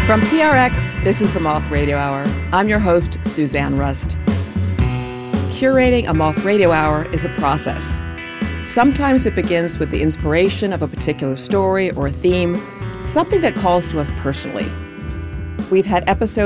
From PRX, this is the Moth Radio Hour. I'm your host, Suzanne Rust. Curating a Moth Radio Hour is a process. Sometimes it begins with the inspiration of a particular story or a theme, something that calls to us personally. We've had episodes